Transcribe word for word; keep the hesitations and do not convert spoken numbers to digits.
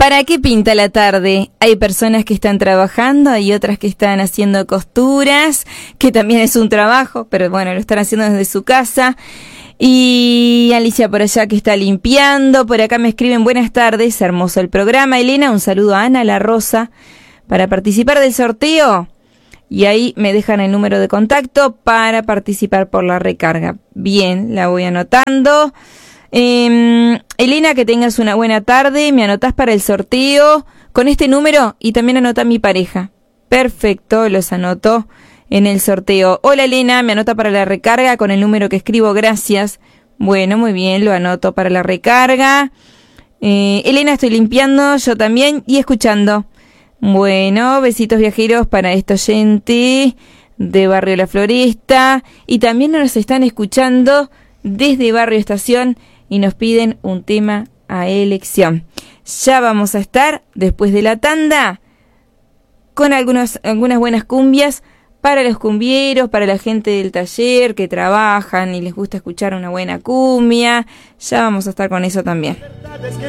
¿Para qué pinta la tarde? Hay personas que están trabajando, hay otras que están haciendo costuras, que también es un trabajo, pero bueno, lo están haciendo desde su casa. Y Alicia por allá que está limpiando, por acá me escriben buenas tardes, hermoso el programa. Elena, un saludo a Ana La Rosa para participar del sorteo. Y ahí me dejan el número de contacto para participar por la recarga. Bien, la voy anotando. Eh, Elena, que tengas una buena tarde, me anotás para el sorteo con este número y también anota a mi pareja. Perfecto, los anoto en el sorteo. Hola Elena, me anota para la recarga con el número que escribo, gracias. Bueno, muy bien, lo anoto para la recarga. Eh, Elena, estoy limpiando, yo también, y escuchando. Bueno, besitos viajeros para esta oyente de Barrio La Floresta. Y también nos están escuchando desde Barrio Estación y nos piden un tema a elección. Ya vamos a estar, después de la tanda, con algunos, algunas buenas cumbias para los cumbieros, para la gente del taller que trabajan y les gusta escuchar una buena cumbia. Ya vamos a estar con eso también.